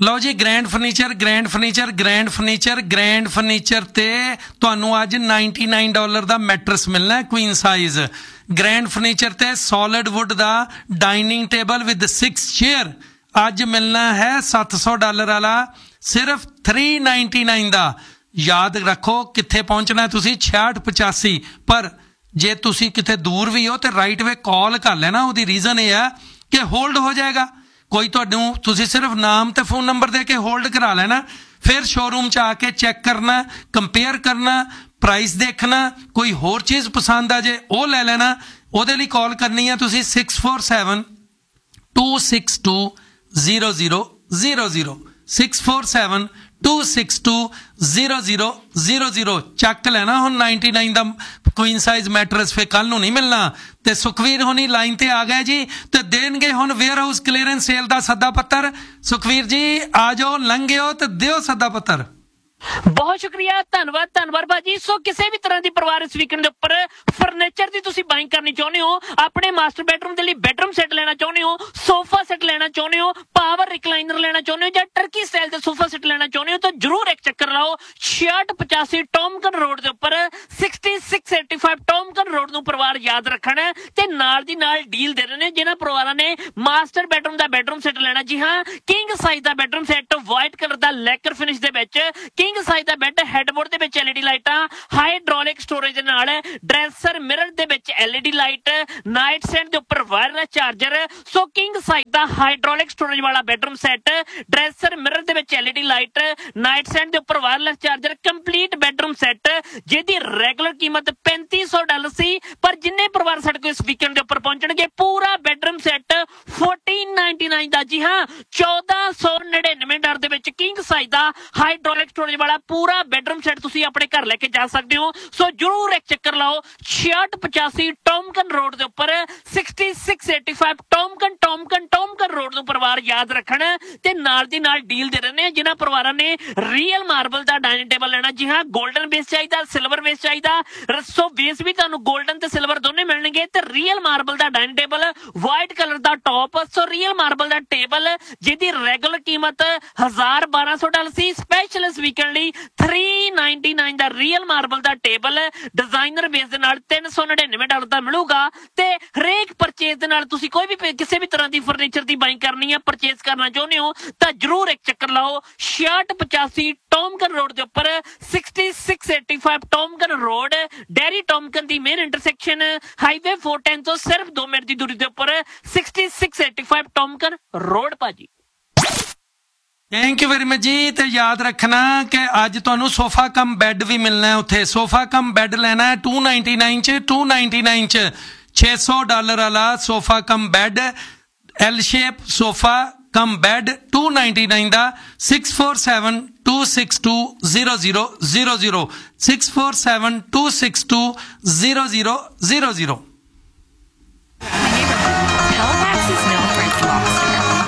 ਲਓ ਜੀ grand furniture ਤੇ ਤੁਹਾਨੂੰ ਅੱਜ $99 ਦਾ ਮੈਟਰਸ ਮਿਲਣਾ ਕੁਈਨ ਸਾਈਜ਼। ਗ੍ਰੈਂਡ ਫਰਨੀਚਰ ਤੇ solid wood the dining table with 6 chair ਅੱਜ ਮਿਲਣਾ ਹੈ $700 ਵਾਲਾ ਸਿਰਫ $399 ਦਾ। ਯਾਦ ਰੱਖੋ ਕਿੱਥੇ ਪਹੁੰਚਣਾ ਤੁਸੀਂ 6685। ਪਰ ਜੇ ਤੁਸੀਂ ਕਿਤੇ ਦੂਰ ਵੀ ਹੋ ਤੇ ਰਾਈਟ ਵੇ ਕਾਲ ਕਰ ਲੈਣਾ। ਉਹਦੀ ਰੀਜ਼ਨ ਇਹ ਹੈ ਕਿ ਹੋਲਡ ਹੋ ਜਾਏਗਾ। ਕੋਈ ਤੁਹਾਨੂੰ ਤੁਸੀਂ ਸਿਰਫ ਨਾਮ ਤੇ ਫੋਨ ਨੰਬਰ ਦੇ ਕੇ ਹੋਲਡ ਕਰਾ ਲੈਣਾ, ਫਿਰ ਸ਼ੋਰੂਮ 'ਚ ਆ ਕੇ ਚੈੱਕ ਕਰਨਾ, ਕੰਪੇਅਰ ਕਰਨਾ, ਪ੍ਰਾਈਸ ਦੇਖਣਾ, ਕੋਈ ਹੋਰ ਚੀਜ਼ ਪਸੰਦ ਆ ਜੇ ਉਹ ਲੈ ਲੈਣਾ। ਉਹਦੇ ਲਈ ਕਾਲ ਕਰਨੀ ਹੈ ਤੁਸੀਂ 647-262-0000 647-262-0000। ਚੱਕ ਲੈਣਾ ਹੁਣ 99 ਦਾ ਕੁਈਨ ਸਾਈਜ਼ ਮੈਟਰਸ, ਫਿਰ ਕੱਲ ਨੂੰ ਨਹੀਂ ਮਿਲਣਾ। ਤੇ ਸੁਖਵੀਰ ਹੋਣੀ ਲਾਈਨ ਤੇ ਆ ਗਏ ਜੀ ਤੇ ਦੇਣਗੇ ਹੁਣ ਵੇਅਰ ਹਾਊਸ ਕਲੀਅਰੈਂਸ ਸੇਲ ਦਾ ਸੱਦਾ ਪੱਤਰ। ਸੁਖਵੀਰ ਜੀ ਆ ਜਾਓ, ਲੰਘਿਓ ਤੇ ਦਿਓ ਸੱਦਾ ਪੱਤਰ। ਬਹੁਤ ਸ਼ੁਕਰੀਆ, ਧੰਨਵਾਦ ਭਾਜੀ। ਸੋ ਕਿਸੇ ਵੀ ਤਰ੍ਹਾਂ ਦੀ ਪਰਿਵਾਰ ਇਸ ਵੀਕਐਂਡ ਦੇ ਉੱਪਰ ਫਰਨੀਚਰ ਦੀ ਤੁਸੀਂ ਬਾਇੰਗ ਕਰਨੀ ਚਾਹੁੰਦੇ ਹੋ, ਆਪਣੇ ਮਾਸਟਰ ਬੈਡਰੂਮ ਦੇ ਲਈ ਬੈਡਰੂਮ ਸੈੱਟ ਲੈਣਾ ਚਾਹੁੰਦੇ ਹੋ, ਸੋਫਾ ਸੈੱਟ ਲੈਣਾ ਚਾਹੁੰਦੇ ਹੋ, ਪਾਵਰ ਰਿਕਲਾਈਨਰ ਲੈਣਾ ਚਾਹੁੰਦੇ ਹੋ ਜਾਂ ਟਰਕੀ ਸਟਾਈਲ ਦੇ ਸੋਫਾ ਸੈੱਟ ਲੈਣਾ ਚਾਹੁੰਦੇ ਹੋ ਤਾਂ ਜਰੂਰ ਇੱਕ ਚੱਕਰ ਲਾਓ 6685 ਟੌਮਕਨ ਰੋਡ ਦੇ ਉੱਪਰ 6685 ਟੌਮਕਨ ਰੋਡ ਨੂੰ ਪਰਿਵਾਰ ਯਾਦ ਰੱਖਣਾ ਤੇ ਨਾਲ ਦੀ ਨਾਲ ਡੀਲ ਦੇ ਰਹੇ ਨੇ ਜਿਹਨਾਂ ਪਰਿਵਾਰਾਂ ਨੇ ਮਾਸਟਰ ਬੈਡਰੂਮ ਦਾ ਬੈਡਰੂਮ ਸੈੱਟ ਲੈਣਾ। ਜੀ ਹਾਂ, ਕਿੰਗ ਸਾਈਜ਼ ਦਾ ਬੈਡਰੂਮ ਸੈੱਟ ਵਾਈਟ ਕਲਰ ਦਾ ਲੈਕਰ ਫਿਨਿਸ਼ ਦੇ ਵਿੱਚ, ਕਿੰਗ ਸਾਈਜ਼ ਦਾ ਬੈੱਡ ਹੈਡਬੋਰਡ ਦੇ ਵਿੱਚ LED ਲਾਈਟਾਂ, ਹਾਈਡ੍ਰੋਲਿਕ ਸਟੋਰੇਜ ਦੇ ਨਾਲ, ਡਰੈਸਰ ਮਿਰਰ ਦੇ ਵਿੱਚ LED ਲਾਈਟ, ਨਾਈਟ ਸਟੈਂਡ ਦੇ ਉੱਪਰ ਵਾਇਰਲੈਸ ਚਾਰਜਰ। ਸੋ ਕਿੰਗ ਸਾਈਜ਼ ਦਾ ਹਾਈਡ੍ਰੋਲਿਕ ਸਟੋਰੇਜ ਵਾਲਾ ਬੈਡਰੂਮ ਸੈੱਟ, ਡਰੈਸਰ ਮਿਰਰ ਦੇ ਵਿੱਚ LED ਲਾਈਟ, ਨਾਈਟ ਸਟੈਂਡ ਦੇ ਉੱਪਰ wireless charger, complete bedroom set ਜਿਹਦੀ ਰੈਗੂਲਰ ਕੀਮਤ $3500 ਸੀ। ਪਰ ਜਿੰਨੇ ਪਰਿਵਾਰ ਸਾਡੇ ਕੋਲ ਇਸ ਵੀਕਐਂਡ ਦੇ ਉੱਪਰ ਪਹੁੰਚਣਗੇ ਪੂਰਾ ਬੈਡਰੂਮ ਸੈੱਟ $1499 ਦਾ। ਜੀ ਹਾਂ, $1499 ਦੇ ਵਿੱਚ ਕਿੰਗ ਸਾਈਜ਼ ਦਾ ਹਾਈਡ੍ਰੋਲਿਕ ਸਟੋਰੇਜ ਵਾਲਾ ਪੂਰਾ ਬੈਡਰੂਮ ਸੈੱਟ ਤੁਸੀਂ ਆਪਣੇ ਘਰ ਲੈ ਕੇ ਜਾ ਸਕਦੇ ਹੋ। ਸੋ ਜਰੂਰ ਇੱਕ ਚੱਕਰ ਲਾਓ 6685 ਟੌਮਕਨ ਰੋਡ ਦੇ ਉੱਪਰ 6685 ਟੌਮਕਨ ਰੋਡ ਨੂੰ ਪਰਿਵਾਰ ਯਾਦ ਰੱਖਣ ਤੇ ਨਾਲ ਦੀ ਨਾਲ ਡੀਲ ਦੇ ਰਹੇ ਨੇ ਜਿਨ੍ਹਾਂ ਪਰਿਵਾਰਾਂ ਨੇ ਰੀਅਲ ਮਾਰਬਲ ਦਾ ਡਾਈਨਿੰਗ ਟੇਬਲ ਲੈਣਾ। ਜੀ ਹਾਂ, 골ਡਨ ਬੇਸ ਚਾਹੀਦਾ, ਸਿਲਵਰ ਬੇਸ ਚਾਹੀਦਾ। ਸੋ ਬੇਸ ਵੀ ਤੁਹਾਨੂੰ 골ਡਨ ਤੇ ਸਿਲਵਰ ਦੋਨੇ ਮਿਲਣਗੇ ਤੇ ਰੀਅਲ ਮਾਰਬਲ ਦਾ ਡਾਈਨਿੰਗ ਟੇਬਲ, ਵਾਈਟ ਕਲਰ ਦਾ ਟੌਪ। ਸੋ ਰੀਅਲ ਮਾਰਬਲ ਦਾ ਟੇਬਲ ਜਿਹਦੀ ਰੈਗੂਲਰ ਕੀਮਤ $1200 ਸੀ, ਸਪੈਸ਼ਲ ਇਸ ਵੀਕਐਂਡ ਲਈ $399 ਦਾ ਰੀਅਲ ਮਾਰਬਲ ਦਾ ਟੇਬਲ ਡਿਜ਼ਾਈਨਰ ਬੇਸ ਦੇ ਨਾਲ $399 ਦਾ ਮਿਲੂਗਾ। ਤੇ ਹਰੇਕ ਪਰਚੇਜ਼ ਦੇ ਨਾਲ ਤੁਸੀਂ ਕੋਈ ਵੀ ਕਿਸੇ ਵੀ ਤਰ੍ਹਾਂ ਦੀ ਫਰਨੀਚਰ ਦੀ ਬਾਇੰਗ ਕਰਨੀ ਹੈ, ਪਰਚੇਜ਼ ਕਰਨਾ ਚਾਹੁੰਦੇ ਹੋ ਤਾਂ ਜਰੂਰ ਇੱਕ ਚੱਕਰ ਲਾਓ 6685 ਟੌਮਕਨ ਰੋਡ ਦੇ ਉੱਪਰ 6685 ਟੌਮਕਨ ਰੋਡ, ਡੈਰੀ ਟੌਮਕਨ ਦੀ ਮੇਨ ਇੰਟਰਸੈਕਸ਼ਨ ਹਾਈਵੇ 410 ਤੋਂ ਸਿਰਫ 2 ਮਿੰਟ ਦੀ ਦੂਰੀ ਦੇ ਉੱਪਰ 6685 ਟੌਮਕਨ ਰੋਡ ਭਾਜੀ। ਥੈਂਕ ਯੂ ਵੈਰੀ ਮਚ ਜੀ। ਤੇ ਯਾਦ ਰੱਖਣਾ ਕਿ ਅੱਜ ਤੁਹਾਨੂੰ ਸੋਫਾ ਕਮ ਬੈੱਡ ਵੀ ਮਿਲਣਾ ਹੈ। ਉੱਥੇ ਸੋਫਾ ਕਮ ਬੈੱਡ ਲੈਣਾ ਹੈ $299 ਚ $600 ਵਾਲਾ sofa cum bed, L shape sofa cum bed $299 the. 647-262-0000 647-262-0000। Halifax is known for its lobster.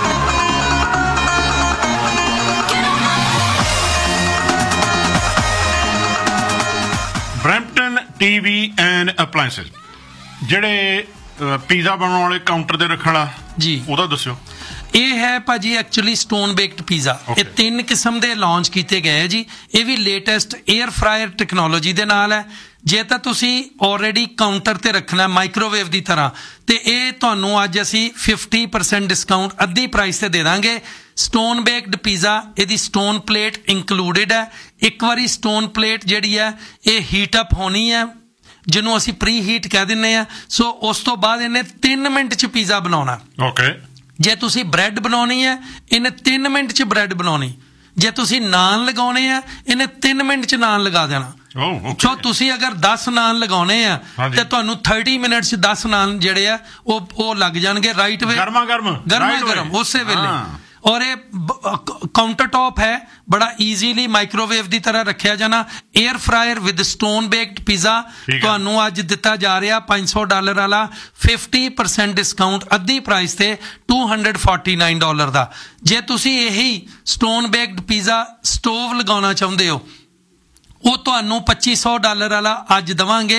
Brampton TV and appliances, ਜਿਹੜੇ ਪੀਜ਼ਾ ਬਣਾਉਣ ਵਾਲੇ ਕਾਊਂਟਰ ਤੇ ਰੱਖਣ ਵਾਲਾ ਜੀ, ਉਹਦਾ ਦੱਸਿਓ। ਇਹ ਹੈ ਭਾਜੀ ਐਕਚੁਅਲੀ ਸਟੋਨ ਬੇਕਡ ਪੀਜ਼ਾ। ਇਹ 3 ਕਿਸਮ ਦੇ ਲਾਂਚ ਕੀਤੇ ਗਏ ਜੀ। ਇਹ ਵੀ ਲੇਟੈਸਟ 에ਅਰ ਫਰਾਇਰ ਟੈਕਨੋਲੋਜੀ ਦੇ ਨਾਲ ਹੈ। ਜੇ ਤਾਂ ਤੁਸੀਂ ਆਲਰੇਡੀ ਕਾਊਂਟਰ ਤੇ ਰੱਖਣਾ ਮਾਈਕ੍ਰੋਵੇਵ ਦੀ ਤਰ੍ਹਾਂ ਤੇ ਇਹ ਤੁਹਾਨੂੰ ਅੱਜ ਅਸੀਂ 50% ਡਿਸਕਾਊਂਟ ਅੱਧੀ ਪ੍ਰਾਈਸ ਤੇ ਦੇ ਦਾਂਗੇ। ਸਟੋਨ ਬੇਕਡ ਪੀਜ਼ਾ, ਇਹਦੀ ਸਟੋਨ ਪਲੇਟ ਇੰਕਲੂਡਿਡ ਹੈ। ਇੱਕ ਵਾਰੀ ਸਟੋਨ ਪਲੇਟ ਜਿਹੜੀ ਹੈ ਇਹ ਹੀਟ ਅਪ ਹੋਣੀ ਹੈ, ਜਿਹਨੂੰ ਅਸੀਂ ਪ੍ਰੀ ਹੀਟ ਕਹਿ ਦਿੰਦੇ ਆ। ਸੋ ਉਸ ਤੋਂ ਬਾਅਦ ਇਹਨੇ 3 ਮਿੰਟ 'ਚ ਪੀਜ਼ਾ ਬਣਾਉਣਾ। ਓਕੇ। ਜੇ ਤੁਸੀਂ ਬ੍ਰੈਡ ਬਣਾਉਣੀ ਹੈ ਇਹਨੇ 3 ਮਿੰਟ 'ਚ ਬ੍ਰੈਡ ਬਣਾਉਣੀ। ਜੇ ਤੁਸੀਂ ਨਾਨ ਲਗਾਉਣੇ ਆ ਇਹਨੇ 3 ਮਿੰਟ 'ਚ ਨਾਨ ਲਗਾ ਦੇਣਾ। ਸੋ ਤੁਸੀਂ ਅਗਰ 10 ਨਾਨ ਲਗਾਉਣੇ ਆ ਤੇ ਤੁਹਾਨੂੰ 30 ਮਿੰਟ 'ਚ 10 ਨਾਨ ਜਿਹੜੇ ਆ ਉਹ ਲੱਗ ਜਾਣਗੇ ਰਾਈਟ ਵੇ, ਗਰਮਾ ਗਰਮ ਉਸੇ ਵੇਲੇ। ਔਰ ਇਹ ਕਾਊਂਟਰ ਟੌਪ ਹੈ, ਬੜਾ ਈਜ਼ੀਲੀ ਮਾਈਕ੍ਰੋਵੇਵ ਦੀ ਤਰ੍ਹਾਂ ਰੱਖਿਆ ਜਾਣਾ। Air fryer with stone baked pizza ਤੁਹਾਨੂੰ ਅੱਜ ਦਿੱਤਾ ਜਾ ਰਿਹਾ $500 ਵਾਲਾ 50% ਡਿਸਕਾਊਂਟ ਅੱਧੀ ਪ੍ਰਾਈਸ ਤੇ $249 ਦਾ। ਜੇ ਤੁਸੀਂ ਇਹੀ ਸਟੋਨ ਬੇਕਡ ਪੀਜ਼ਾ ਸਟੋਵ ਲਗਾਉਣਾ ਚਾਹੁੰਦੇ ਹੋ ਉਹ ਤੁਹਾਨੂੰ $2500 ਵਾਲਾ ਅੱਜ ਦੇਵਾਂਗੇ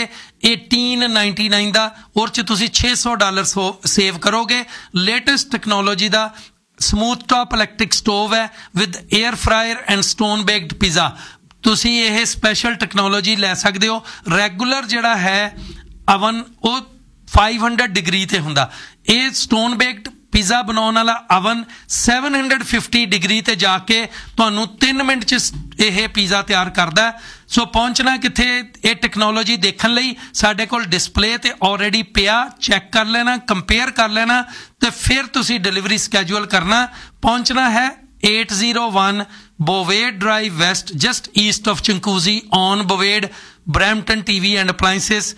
$1899 ਦਾ। ਔਰ 'ਚ ਤੁਸੀਂ $600 ਸੇਵ ਕਰੋਗੇ। ਲੇਟੈਸਟ ਟੈਕਨੋਲੋਜੀ ਦਾ ਸਮੂਥ ਟਾਪ ਇਲੈਕਟ੍ਰਿਕ ਸਟੋਵ ਹੈ with air fryer and stone baked pizza. ਤੁਸੀਂ ਇਹ ਸਪੈਸ਼ਲ ਟੈਕਨੋਲੋਜੀ ਲੈ ਸਕਦੇ ਹੋ। ਰੈਗੂਲਰ ਜਿਹੜਾ ਹੈ ਅਵਨ ਉਹ 500 ਡਿਗਰੀ ਤੇ ਹੁੰਦਾ। ਇਹ ਸਟੋਨ ਬੇਕਡ ਪੀਜ਼ਾ ਬਣਾਉਣ ਵਾਲਾ ਅਵਨ 750 ਡਿਗਰੀ ਤੇ ਜਾ ਕੇ ਤੁਹਾਨੂੰ 3 ਮਿੰਟ 'ਚ ਇਹ ਪੀਜ਼ਾ ਤਿਆਰ ਕਰਦਾ। ਸੋ ਪਹੁੰਚਣਾ ਕਿੱਥੇ? ਇਹ ਟੈਕਨੋਲੋਜੀ ਦੇਖਣ ਲਈ ਸਾਡੇ ਕੋਲ ਡਿਸਪਲੇ ਤੇ ਆਲਰੇਡੀ ਪਿਆ, ਚੈੱਕ ਕਰ ਲੈਣਾ, ਕੰਪੇਅਰ ਕਰ ਲੈਣਾ ਤੇ ਫਿਰ ਤੁਸੀਂ ਡਿਲੀਵਰੀ ਸਕੈਜੂਅਲ ਕਰਨਾ। ਪਹੁੰਚਣਾ ਹੈ 801 Bovade Drive West, just east of Chinguacousy on Bovade, Brampton TV and Appliances,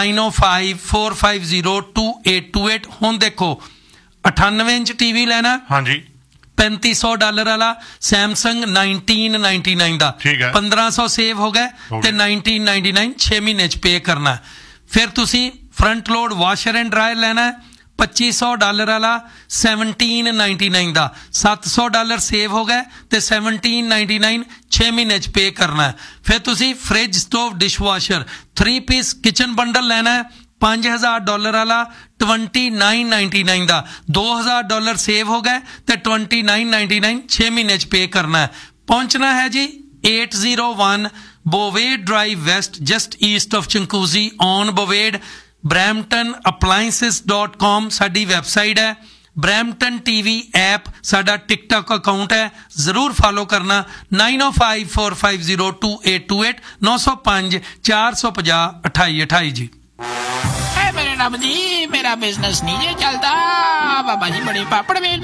905-450-2828। ਹੁਣ ਦੇਖੋ 98 ਇੰਚ ਟੀਵੀ ਲੈਣਾ, ਹਾਂਜੀ, $3500 ਵਾਲਾ ਸੈਮਸੰਗ 1999 ਦਾ, 1500 ਸੇਵ ਹੋ ਗਏ ਤੇ 1999 6 ਮਹੀਨੇ ਚ ਪੇ ਕਰਨਾ। ਫਿਰ ਤੁਸੀਂ front load washer and dryer ਲੈਣਾ $2500 ਵਾਲਾ 1799 ਦਾ, $700 ਸੇਵ ਹੋ ਗਏ ਤੇ 1799 6 ਮਹੀਨੇ ਚ ਪੇ ਕਰਨਾ। ਫਿਰ ਤੁਸੀਂ fridge stove dishwasher 3 piece kitchen bundle ਲੈਣਾ $5000 ਵਾਲਾ 2999 ਦਾ, $2000 ਸੇਵ ਹੋ ਗਏ ਤੇ 2999 6 ਮਹੀਨੇ ਚ ਪੇ ਕਰਨਾ। ਪਹੁੰਚਣਾ ਹੈ ਜੀ 801 Bovade Drive West, just east of Chinguacousy on Bovade, bramptonappliances.com ਸਾਡੀ ਵੈਬਸਾਈਟ ਹੈ। Brampton TV ਐਪ ਸਾਡਾ ਟਿਕਟੌਕ ਅਕਾਊਂਟ ਹੈ, ਜ਼ਰੂਰ ਫਾਲੋ ਕਰਨਾ। 9054502828 905 450 2828 ਜੀ। मेरे रब जी, मेरा बिजनेस नहीं ये चलता। बाबा जी बड़े पापड़ बेल